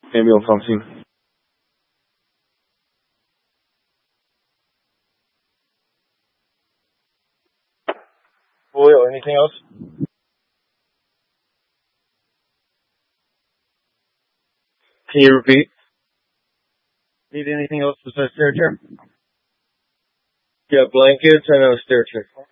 150. Julio, anything else? Can you repeat? Need anything else besides stair chair? Yeah, blankets and a stair chair.